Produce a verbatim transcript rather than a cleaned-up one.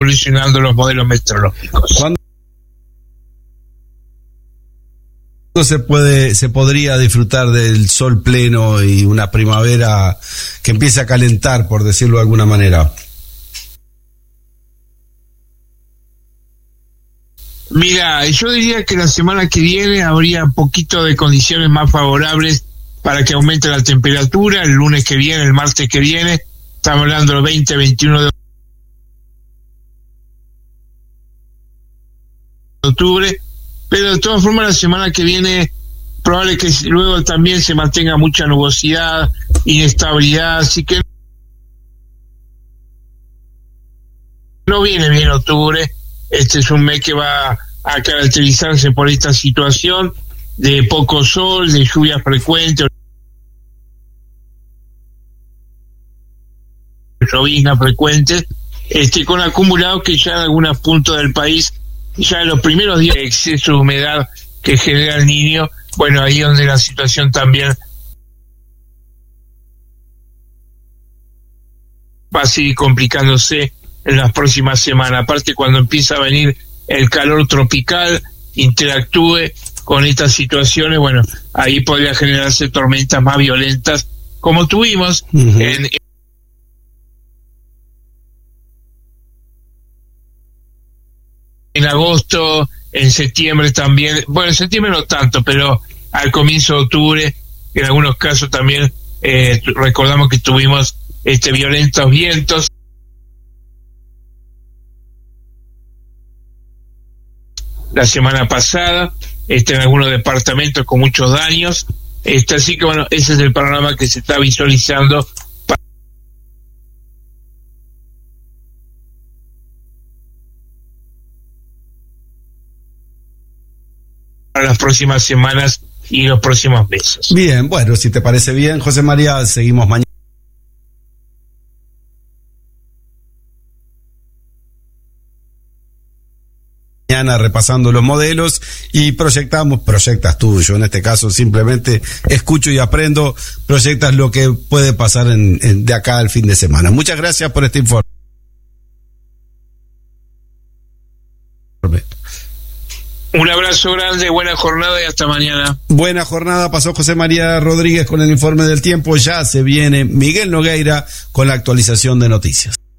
evolucionando los modelos meteorológicos. ¿Cuándo se puede, se podría disfrutar del sol pleno y una primavera que empiece a calentar, por decirlo de alguna manera? Mira, yo diría que la semana que viene habría un poquito de condiciones más favorables para que aumente la temperatura. El lunes que viene, el martes que viene, estamos hablando del veinte, veintiuno de octubre, pero de todas formas la semana que viene probable que luego también se mantenga mucha nubosidad, inestabilidad, así que no viene bien octubre. Este es un mes que va a caracterizarse por esta situación de poco sol, de lluvias frecuentes, lloviznas frecuentes, este, con acumulados que ya en algunos puntos del país, ya en los primeros días de exceso de humedad que genera el Niño, bueno, ahí donde la situación también va a seguir complicándose en las próximas semanas. Aparte, cuando empieza a venir el calor tropical, interactúe con estas situaciones, bueno, ahí podría generarse tormentas más violentas, como tuvimos uh-huh. en, en agosto, en septiembre también. Bueno, en septiembre no tanto, pero al comienzo de octubre, en algunos casos también eh, recordamos que tuvimos este violentos vientos. La semana pasada, este, en algunos departamentos con muchos daños, este, así que bueno, ese es el panorama que se está visualizando para las próximas semanas y los próximos meses. Bien, bueno, si te parece bien, José María, seguimos mañana. Mañana repasando los modelos y proyectamos, proyectas tú, yo en este caso simplemente escucho y aprendo, proyectas lo que puede pasar en, en, de acá al fin de semana. Muchas gracias por este informe. Un abrazo grande, buena jornada y hasta mañana. Buena jornada, pasó José María Rodríguez con el informe del tiempo, ya se viene Miguel Nogueira con la actualización de noticias.